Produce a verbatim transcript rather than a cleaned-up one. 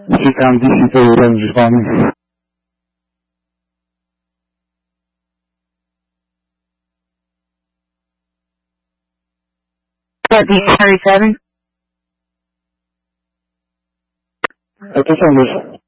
Seacom D C thirty-seven is responding. D C thirty-seven? At this time,